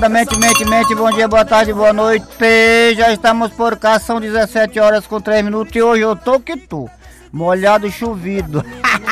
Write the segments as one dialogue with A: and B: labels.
A: Mente, bom dia, boa tarde, boa noite. Já estamos por cá, são 17 horas com 3 minutos e hoje eu tô que tô, molhado e chovido.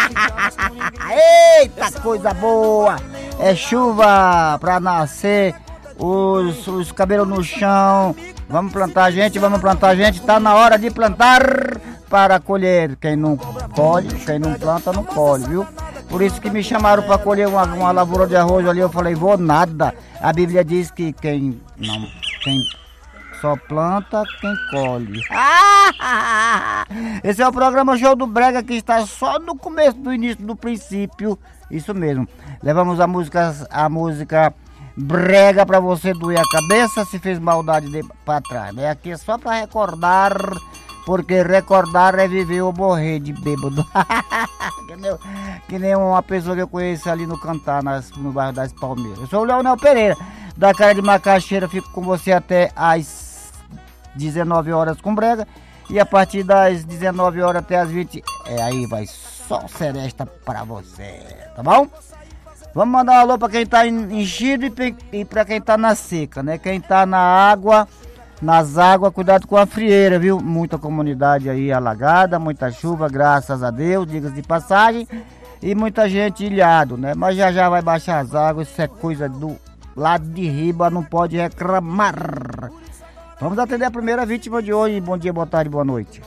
A: Eita, coisa boa! É chuva pra nascer, os cabelos no chão. Vamos plantar, gente, tá na hora de plantar para colher. Quem não colhe, quem não planta, não colhe, viu? Por isso que me chamaram para colher uma lavoura de arroz ali, eu falei, vou nada. A Bíblia diz que quem só planta, quem colhe. Esse é o programa Show do Brega, que está só no começo, do início, do princípio. Isso mesmo. Levamos a música brega para você doer a cabeça se fez maldade para trás, né? Aqui é só para recordar, porque recordar é viver ou morrer de bêbado. que nem uma pessoa que eu conheço ali no Cantar, no bairro das Palmeiras. Eu sou o Leonel Pereira, da Cara de Macaxeira. Fico com você até às 19 horas com brega. E a partir das 19 horas até as 20, aí vai só seresta pra você, tá bom? Vamos mandar um alô pra quem tá enchido e pra quem tá na seca, né? Quem tá na água, nas águas, cuidado com a frieira, viu? Muita comunidade aí alagada, muita chuva, graças a Deus, diga-se de passagem. E muita gente ilhado, né? Mas já vai baixar as águas, isso é coisa do lado de riba, não pode reclamar. Vamos atender a primeira vítima de hoje. Bom dia, boa tarde, boa noite.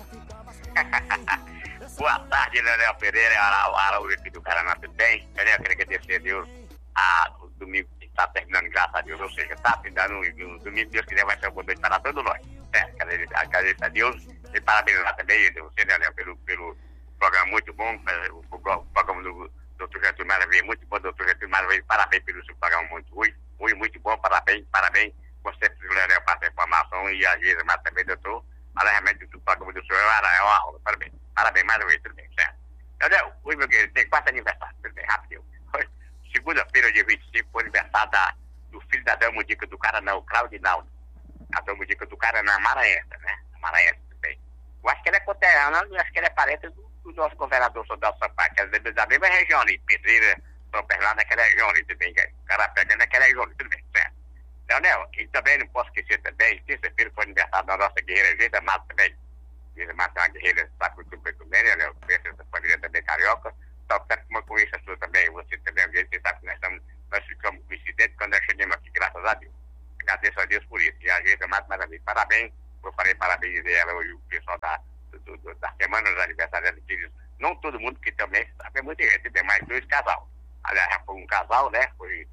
B: Boa tarde, Leonel Pereira, Araújo aqui do Paraná, tudo bem? Eu queria agradecer a Deus o domingo que está terminando, graças a Deus, ou seja, está terminando um domingo, Deus quiser, vai ser um bom noite para todos nós. Agradeço a Deus e parabenizar também você, Leonel, pelo programa muito bom, o programa do Dr. Getúlio Maravilha, muito bom, Dr. Getúlio Maravilha, parabéns pelo seu programa muito bom, parabéns. Você, Leonel, passa a informação e a Geisa, mas também, doutor, mas realmente o programa do senhor é uma aula, parabéns mais uma vez, tudo bem, certo? Leonel, hoje, meu querido, tem 4 aniversários, tudo bem, rapidinho. Segunda-feira, dia 25, foi aniversário do filho da Dama Dica do Caranã, o Claudinaldo. A Dama Dica do Caranã, Maranhense, né? Maranhense, tudo bem. Eu acho que ele é conterrâneo, eu acho que ele é parente do nosso governador Soldado Sampaio, que é da mesma região ali, Pedreira, São Bernardo, naquela região ali, tudo bem, Carapé, naquela região ali, tudo bem, certo? Leonel, e também não posso esquecer também, terça-feira foi aniversário da nossa guerreira Geisa Mato também. Geisa Mato é uma guerreira, está com tudo bem também, Leonel, conhece essa família também carioca. Só que uma conheça sua também, você também, você sabe que nós ficamos coincidentes quando nós chegamos aqui, graças a Deus. Agradeço a Deus por isso. E a Geisa Mato, maravilha. Parabéns, eu falei parabéns a ela e o pessoal da semana dos aniversários deles. Não todo mundo, que também sabe, é muita gente, tem mais 2 casal. Aliás, já foi um casal, né? Foi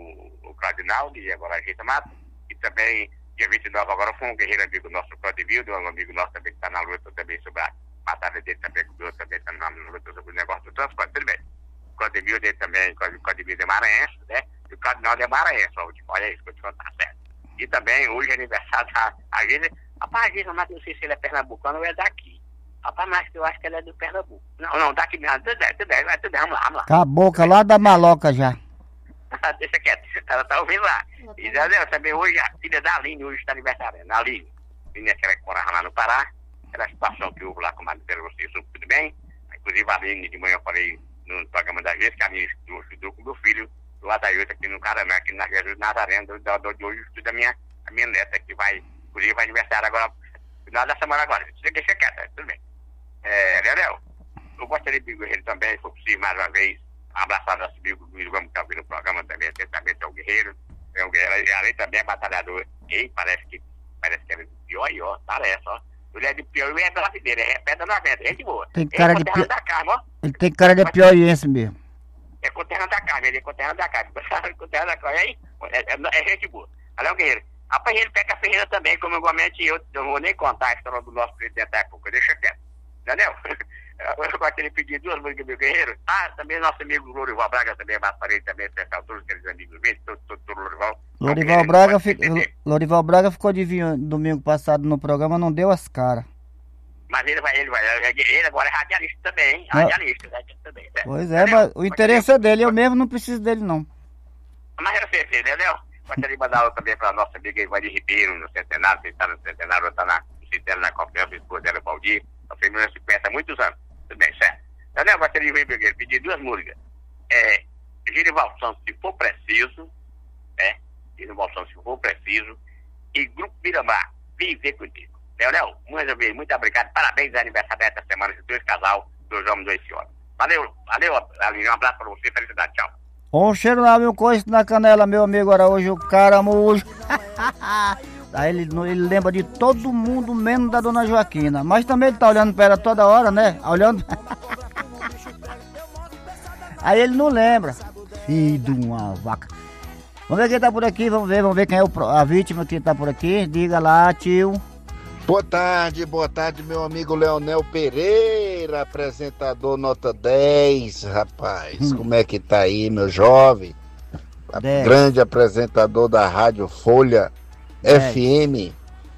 B: o Claudinaldo e agora a Geisa Mato. E também, dia 29 agora, foi um guerreiro amigo nosso, o Claudivildo, um amigo nosso também que está na luta também sobre a batalha dele também, que o outro também está na luta sobre o negócio do transporte, tudo bem. O Claudivildo dele também, o Claudivildo é maranhense, né? E o Claudinaldo é maranhense, olha isso que eu te contar, certo? E também, hoje é aniversário da Geisa. Rapaz, a Geisa Mato, não sei se ele é pernambucano ou é daqui. Rapaz, mas eu acho que ele é do Pernambuco. Não, daqui mesmo, tudo bem, vamos lá.
A: Com a boca lá da maloca já.
B: Deixa quieto, ela tá ouvindo lá. E Daniel, também hoje a filha da Aline hoje está aniversariando. A Aline, menina que ela morava lá no Pará, aquela situação que houve lá com a Maria você tudo bem. Inclusive a Aline, de manhã eu falei no programa da vez que a Aline estudou com o meu filho, do Adailton aqui no Caranã, aqui na Jesus Nazareno, de hoje estuda a minha neta, que vai, inclusive vai aniversário agora, no final da semana agora. Deixa quieto, tudo bem. Leonel, eu gostaria de ele também, se for possível, mais uma vez, abraçar nosso amigo Luiz, vamos estar ouvindo o programa também, atentamente é um guerreiro, e além também é batalhador. E parece que ele é do Piauí, parece, ó. Ele é de Piauí, é brasileiro, é pedra 90, gente boa.
A: Tem cara de
B: da carne, ó.
A: Ele tem cara de piauiense mesmo.
B: É conterrâneo da carne, ele é conterrâneo da carne. Conterrâneo da carne, aí, é gente boa. Olha é um guerreiro. Rapaz, ele pega a Ferreira também, como igualmente eu não vou nem contar a história do nosso presidente da época, deixa quieto. Entendeu? Eu gostaria de pedir 2 músicas, meu guerreiro. Também nosso amigo Lorival Braga, também batalhei também, todos aqueles amigos meus, todo Lorival.
A: Lorival Braga ficou domingo passado no programa, não deu as caras.
B: Mas ele agora é radialista também, hein? Radialista também. Certo?
A: Pois é, mas o interesse é dele, eu mesmo não preciso dele não.
B: Mas eu sei, entendeu? Gostaria de mandar também para a nossa amiga Ivani Ribeiro, no centenário, você está no centenário, está no centenário da confiança, esposa dela, Valdir. A família se conhece há muitos anos. Tudo bem, certo? Daniel, gostaria de pedir 2 músicas. Genival Santos, se for preciso, e no bolsão se for preciso. E Grupo Miramar, viver contigo. Leonel, muito obrigado, parabéns, aniversário dessa semana de 2 casal, 2 homens, 2 senhoras. Valeu, Aline, um abraço pra você, felicidade, tchau.
A: Um cheiro lá, meu coice na canela, meu amigo Araújo, caramujo. Aí ele lembra de todo mundo, menos da dona Joaquina. Mas também ele tá olhando pra ela toda hora, né? Olhando. Aí ele não lembra. Filho de uma vaca. Vamos ver quem tá por aqui, vamos ver quem é a vítima que tá por aqui. Diga lá, tio.
C: Boa tarde, meu amigo Leonel Pereira, apresentador nota 10, rapaz. Como é que tá aí, meu jovem? Grande apresentador da Rádio Folha FM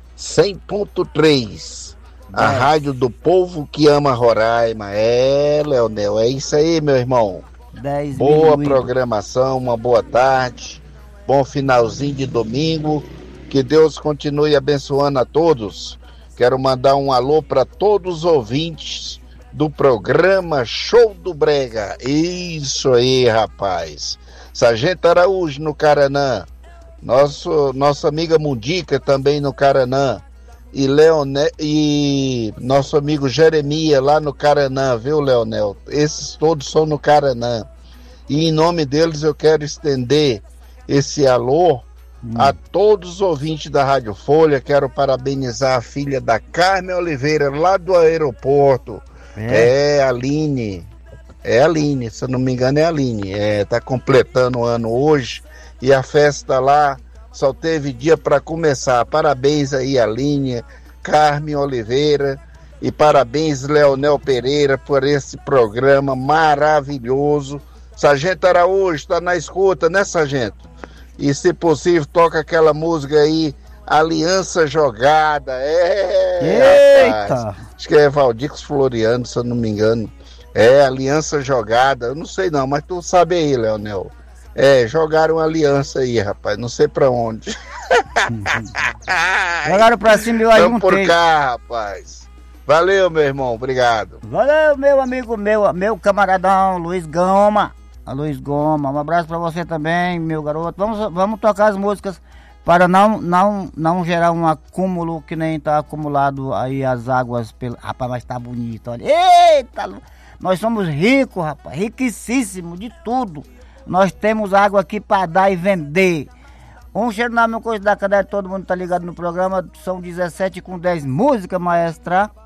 C: 100.3, a rádio do povo que ama Roraima. Leonel, é isso aí, meu irmão. Boa programação, uma boa tarde, bom finalzinho de domingo. Que Deus continue abençoando a todos. Quero mandar um alô para todos os ouvintes do programa Show do Brega. Isso aí, rapaz. Sargento Araújo no Caranã. Nossa amiga Mundica também no Caranã. E nosso amigo Jeremias lá no Caranã, viu, Leonel? Esses todos são no Caranã. E em nome deles eu quero estender esse alô a todos os ouvintes da Rádio Folha. Quero parabenizar a filha da Carmen Oliveira, lá do aeroporto. Aline. É a Aline, se eu não me engano é a Aline. Tá completando o ano hoje. E a festa lá só teve dia para começar. Parabéns aí, Aline, Carmen Oliveira. E parabéns, Leonel Pereira, por esse programa maravilhoso. Sargento Araújo, tá na escuta, né, Sargento? E se possível, toca aquela música aí, Aliança Jogada.
A: Eita!
C: Rapaz. Acho que é Valdicos Floriano, se eu não me engano. Aliança Jogada. Eu não sei não, mas tu sabe aí, Leonel. Jogaram aliança aí, rapaz. Não sei pra onde.
A: Jogaram pra cima e eu ajuntei.
C: Vamos por cá, rapaz. Valeu, meu irmão. Obrigado.
A: Valeu, meu amigo, meu camaradão, Luiz Goma. Luiz Goma, um abraço pra você também, meu garoto. Vamos tocar as músicas para não gerar um acúmulo que nem tá acumulado aí as águas. Rapaz, mas tá bonito, olha. Eita, nós somos ricos, rapaz, riquíssimos de tudo. Nós temos água aqui para dar e vender. Um cheiro na minha coisa da cadeia, todo mundo tá ligado no programa. São 17 com 10, música maestra.